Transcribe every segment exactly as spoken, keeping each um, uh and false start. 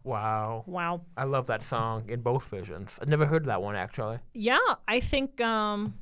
Wow. Wow. I love that song in both versions. I've never heard that one, actually. Yeah, I think um,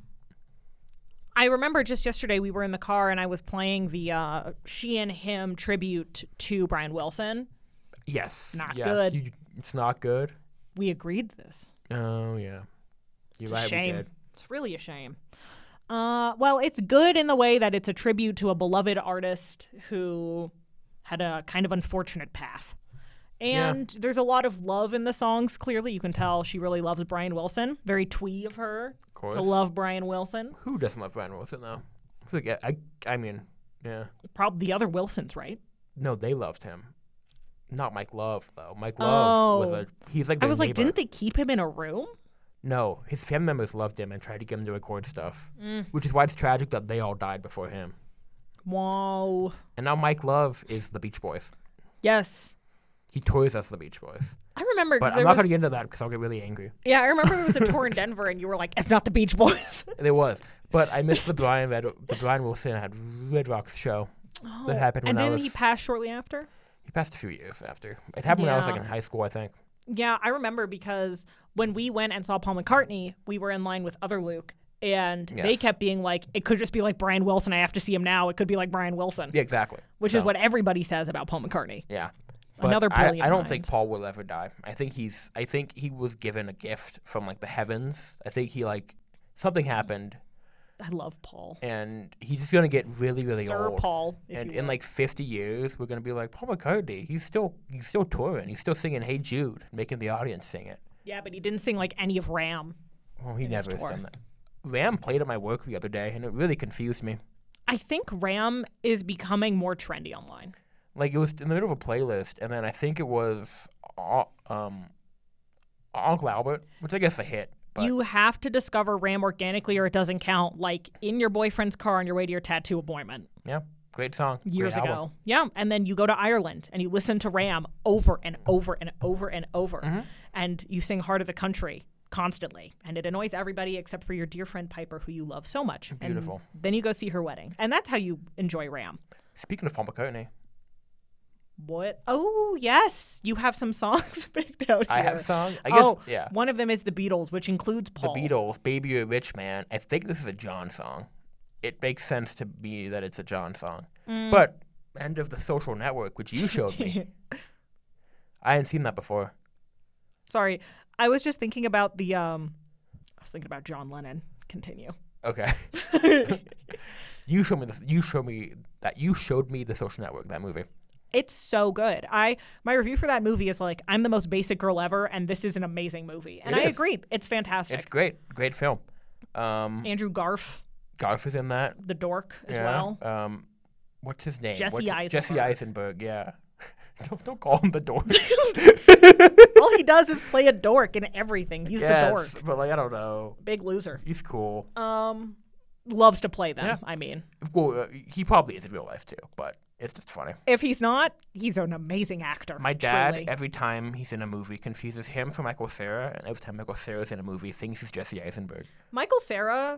I remember just yesterday we were in the car and I was playing the uh, She and Him tribute to Brian Wilson. Yes. Not yes. good. You, it's not good? We agreed this. Oh, yeah. You're It's right, a shame. we did. It's really a shame. Uh, well, it's good in the way that it's a tribute to a beloved artist who had a kind of unfortunate path. And yeah. there's a lot of love in the songs, clearly. You can tell she really loves Brian Wilson. Very twee of her Of course. to love Brian Wilson. Who doesn't love Brian Wilson, though? I, forget, I, I mean, yeah. Probably the other Wilsons, right? No, they loved him. Not Mike Love, though. Mike Oh. Love was a, he's like I their was like, neighbor. didn't they keep him in a room? No, his family members loved him and tried to get him to record stuff, Mm. which is why it's tragic that they all died before him. Wow. And now Mike Love is the Beach Boys. Yes. He tours as the Beach Boys. I remember But because I'm there not was... going to get into that because I'll get really angry. Yeah, I remember there was a tour in Denver and you were like, it's not the Beach Boys. There was. But I missed the Brian Red, the Brian Wilson had Red Rocks show. Oh. That happened when And I didn't was... he pass shortly after? He passed a few years after. It happened when I was Yeah. like in high school, I think. Yeah, I remember because when we went and saw Paul McCartney, we were in line with other Luke, and Yes. they kept being like, it could just be like Brian Wilson. I have to see him now. It could be like Brian Wilson, Yeah, exactly. which So, is what everybody says about Paul McCartney. Yeah. But Another I, brilliant I don't mind. think Paul will ever die. I think he's. I think he was given a gift from like the heavens. I think he like something happened, I love Paul. and he's just gonna get really, really Sir old. Paul, if And you in will. like fifty years, we're gonna be like Paul McCartney. He's still he's still touring. He's still singing "Hey Jude," making the audience sing it. Yeah, but he didn't sing like any of Ram. Well, he In his never has tour. done that. Ram played at my work the other day, and it really confused me. I think Ram is becoming more trendy online. Like it was in the middle of a playlist, and then I think it was uh, um, Uncle Albert, which I guess a hit. But You have to discover Ram organically or it doesn't count, like in your boyfriend's car on your way to your tattoo appointment. yeah, great song. Years great ago. album. Yeah. And then you go to Ireland and you listen to Ram over and over and over and over. Mm-hmm. And you sing Heart of the Country constantly. And it annoys everybody except for your dear friend Piper, who you love so much. Beautiful. And then you go see her wedding. And that's how you enjoy Ram. Speaking of Paul McCartney, What? Oh, yes. You have some songs picked out here. I have a song. I guess oh, yeah. one of them is The Beatles, which includes The Paul. Beatles, "Baby You're a Rich Man." I think this is a John song. It makes sense to me that it's a John song. Mm. But End of the Social Network, which you showed me, I hadn't seen that before. Sorry. I was just thinking about the, um, I was thinking about John Lennon. Continue. Okay. you showed me the. You showed me that. You showed me the Social Network. That movie. It's so good. I my review for that movie is like, I'm the most basic girl ever, and this is an amazing movie. And It I is. agree. It's fantastic. It's great. Great film. Um, Andrew Garf, Garf is in that. the dork, as yeah. well. Um, what's his name? Jesse What's it- Jesse Eisenberg. Eisenberg. Yeah. don't, don't call him the dork. All he does is play a dork in everything. He's yes, the dork. but like I don't know. Big loser. He's cool. Um, loves to play them, Yeah. I mean. Well, uh, he probably is in real life too, but it's just funny. If he's not, he's an amazing actor. My dad, truly. every time he's in a movie, confuses him for Michael Cera, and every time Michael Cera's in a movie, thinks he's Jesse Eisenberg. Michael Cera,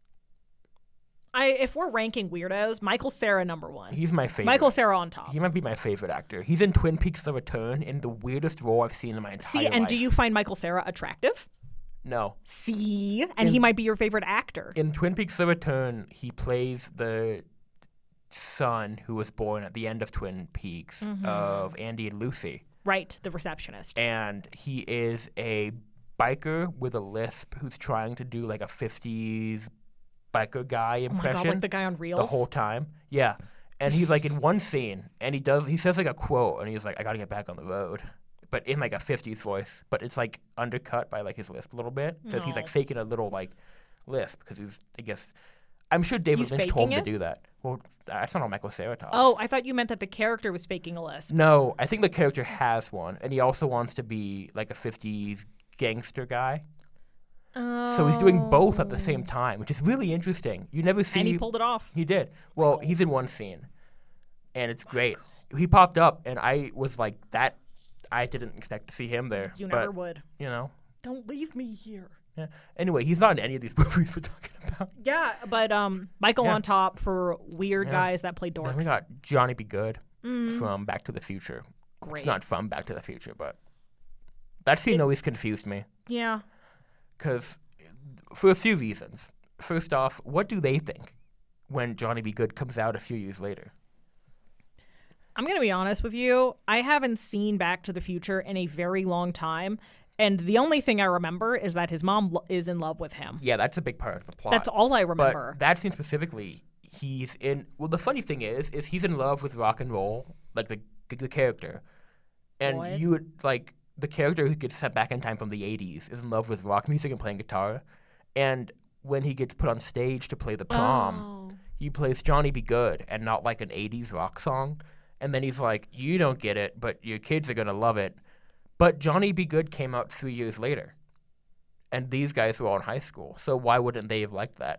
I if we're ranking weirdos, Michael Cera number one. He's my favorite. Michael Cera on top. He might be my favorite actor. He's in Twin Peaks: The Return in the weirdest role I've seen in my entire See, life. and do you find Michael Cera attractive? No. See, and he In- might be your favorite actor. In Twin Peaks: The Return, he plays the son who was born at the end of Twin Peaks Mm-hmm. of Andy and Lucy. Right, the receptionist. And he is a biker with a lisp who's trying to do like a fifties biker guy Oh my impression god, like the guy on Reels. the whole time. Yeah. And he's like in one scene and he does he says like a quote and he's like, I gotta get back on the road. But in like a fifties voice. But it's like undercut by like his lisp a little bit. So he's like No. faking a little like lisp because he's I guess I'm sure David He's Lynch told him faking to do that. Well, that's not how Michael Cera talks. Oh, I thought you meant that the character was faking a lisp. No, I think the character has one, and he also wants to be like a fifties gangster guy. So he's doing both at the same time, which is really interesting. You never see. And he pulled it off. He did. Well, he's in one scene, and it's great. He popped up, and I was like, "That." I didn't expect to see him there. You but, never would. You know. Don't leave me here. Yeah. Anyway, he's not in any of these movies we're talking about. Yeah, but um, Michael Yeah. on top for weird Yeah. guys that play Then dorks. we got Johnny Be Good Mm. from Back to the Future. Great. It's not from Back to the Future, but That scene It's- always confused me. Yeah. Because for a few reasons. First off, what do they think when Johnny Be Good comes out a few years later? I'm going to be honest with you. I haven't seen Back to the Future in a very long time. And the only thing I remember is that his mom lo- is in love with him. Yeah, that's a big part of the plot. That's all I remember. But that scene specifically, he's in. Well, the funny thing is, is he's in love with rock and roll, like the the character, and What? you would like the character who gets sent back in time from the eighties is in love with rock music and playing guitar, and when he gets put on stage to play the prom, Oh. he plays Johnny Be Good and not like an eighties rock song, and then he's like, "You don't get it, but your kids are gonna love it." But Johnny Be Good came out three years later, and these guys were all in high school, so why wouldn't they have liked that?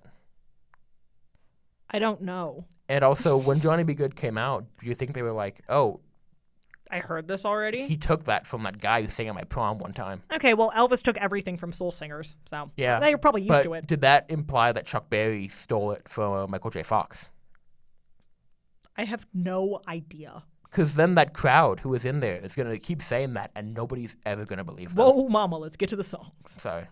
I don't know. And also, when Johnny Be Good came out, do you think they were like, "Oh, I heard this already. he took that from that guy who sang at my prom one time"? Okay, well, Elvis took everything from soul singers, so Yeah, they're probably used but to it. did that imply that Chuck Berry stole it from uh, Michael J. Fox? I have no idea. Because then that crowd who was in there is gonna keep saying that, and nobody's ever gonna believe them. Whoa, mama, let's get to the songs. Sorry,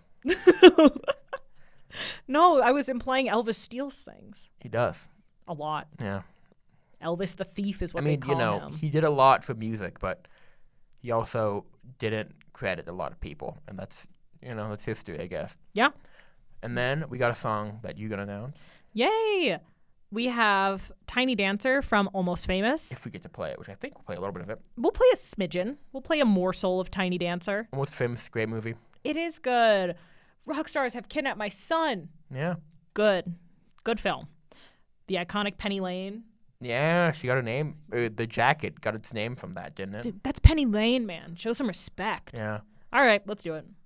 No, I was implying Elvis steals things he does. a lot. Yeah, Elvis the thief is I what mean, they call you know, him. he did a lot for music, but he also didn't credit a lot of people, and that's you know that's history, I guess. Yeah. And then we got a song that you're gonna announce Yay! We have Tiny Dancer from Almost Famous. if we get to play it, which I think we'll play a little bit of it. We'll play a smidgen. We'll play a morsel of Tiny Dancer. Almost Famous, great movie. It is good. Rock stars have kidnapped my son. Yeah, Good. Good film. The iconic Penny Lane. yeah, she got her name. Uh, the jacket got its name from that, didn't it? Dude, that's Penny Lane, man. Show some respect. Yeah. All right, let's do it.